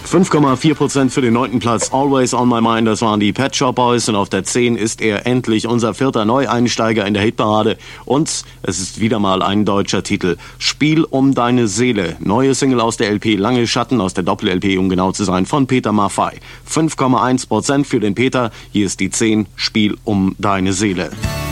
5,4% für den 9. Platz. Always on my mind, das waren die Pet Shop Boys. Und auf der 10 ist er endlich unser 4. Neueinsteiger in der Hitparade. Und es ist wieder mal ein deutscher Titel. Spiel um deine Seele. Neue Single aus der LP Lange Schatten, aus der Doppel-LP, um genau zu sein, von Peter Maffay. 5,1% für den Peter. Hier ist die 10. Spiel um deine Seele.